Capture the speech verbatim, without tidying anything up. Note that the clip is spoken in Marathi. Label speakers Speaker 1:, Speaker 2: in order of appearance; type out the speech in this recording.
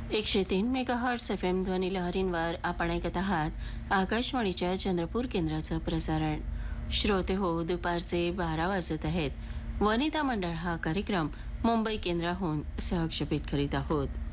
Speaker 1: एकशे तीन मेगाहर्ट्स एफ एम ध्वनी लहरींवर आपण ऐकत आहात आकाशवाणीच्या चंद्रपूर केंद्राचं प्रसारण. श्रोते हो, दुपारचे बारा वाजत आहेत. वनिता मंडळ हा कार्यक्रम मुंबई केंद्राहून सहक्षेपित करीत आहोत.